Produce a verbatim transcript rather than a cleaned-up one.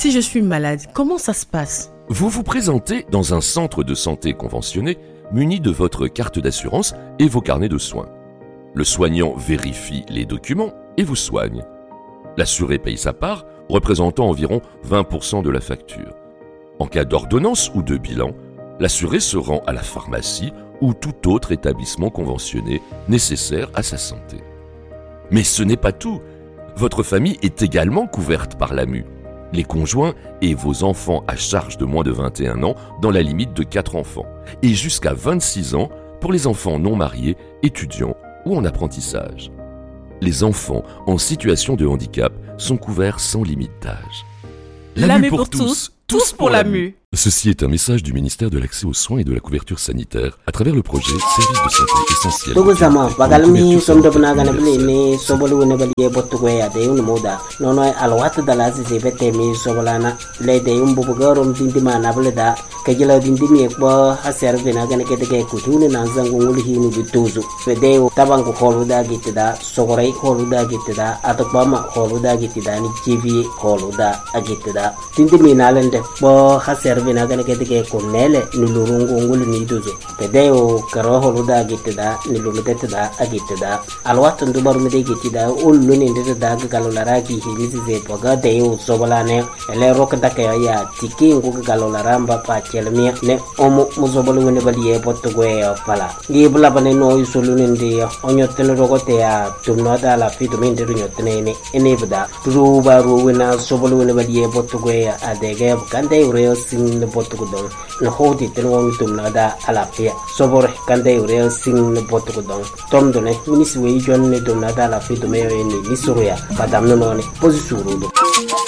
Si je suis malade, comment ça se passe? Vous vous présentez dans un centre de santé conventionné muni de votre carte d'assurance et vos carnets de soins. Le soignant vérifie les documents et vous soigne. L'assuré paye sa part, représentant environ vingt pour cent de la facture. En cas d'ordonnance ou de bilan, l'assuré se rend à la pharmacie ou tout autre établissement conventionné nécessaire à sa santé. Mais ce n'est pas tout. Votre famille est également couverte par l'A M U. Les conjoints et vos enfants à charge de moins de vingt et un ans dans la limite de quatre enfants et jusqu'à vingt-six ans pour les enfants non mariés, étudiants ou en apprentissage. Les enfants en situation de handicap sont couverts sans limite d'âge. L'A M U pour tous, tous pour l'A M U. Ceci est un message du ministère de l'Accès aux soins et de la couverture sanitaire à travers le projet Service de santé essentiel. Tugusama bagalmi somdobna ganabli ni sobolu ne baliye bottugo ya de un moda nono alwat dala se bete mi sobolana le de un bubugarom dindima na bulda kajila dindimi ekbo haser bina gane kete ke kutuni na zangu nguli hinu bituzu fede tabangu holuda gitida sogorai holuda gitida atokbama holuda gitida ni jivi holuda agitida dindimi na lende bo haser bina gane kete ke kunele ni lurungu nguli ni tuzu fede o karo holuda gitida ni lumedetida agitida alwat ndubar mede gitida ullu ni ndeda galolara ki himisi ze poga de o sobolane ele rok dake ya tiki ngu galolara mba pa chelmi ne omo muzobolu ne baliye potgo ya pala ngi bula bane no isulu ndi onyotene rogote ya tumno da la fitu min de nyotene ne ene bda ruba ruwina sobolu ne baliye potgo ya adege kande ure sin ne potgo don no hodi ten won tumno da ala pia sobore kande ure sin ne potgo don tom do ne minisi we jonne tumno da la fitu me ne nisuru ya badam no ne posisuru do